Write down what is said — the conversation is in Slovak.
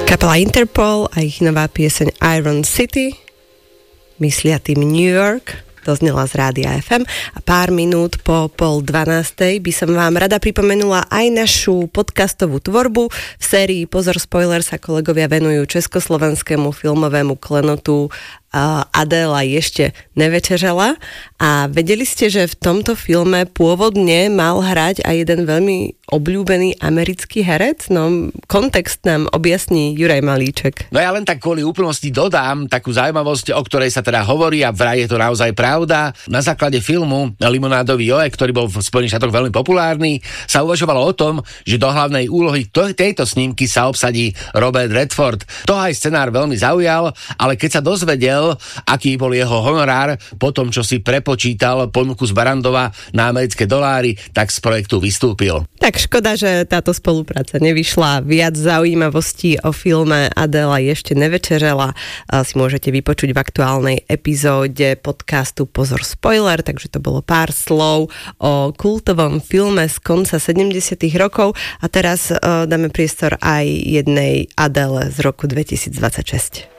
Kapela Interpol a ich nová pieseň Iron City, myslia tým New York, doznela z Rádia FM a pár minút po 11:30 by som vám rada pripomenula aj našu podcastovú tvorbu. V sérii Pozor spoiler sa kolegovia venujú československému filmovému klenotu Adéla ešte nevečeřela a vedeli ste, že v tomto filme pôvodne mal hrať aj jeden veľmi obľúbený americký herec? No, kontext nám objasní Juraj Malíček. No ja len tak kvôli úplnosti dodám takú zaujímavosť, o ktorej sa teda hovorí a vraj je to naozaj pravda. Na základe filmu Limonádový Joe, ktorý bol v Spojených štátoch veľmi populárny, sa uvažovalo o tom, že do hlavnej úlohy tejto snímky sa obsadí Robert Redford. To aj scenár veľmi zaujal, ale keď sa dozvedel, aký bol jeho honorár po tom, čo si prepočítal ponuku z Barandova na americké doláry, tak z projektu vystúpil. Tak škoda, že táto spolupráca nevyšla. Viac zaujímavostí o filme Adéla ešte nevečerela si môžete vypočuť v aktuálnej epizóde podcastu Pozor spoiler, takže to bolo pár slov o kultovom filme z konca 70. rokov a teraz dáme priestor aj jednej Adéle z roku 2026.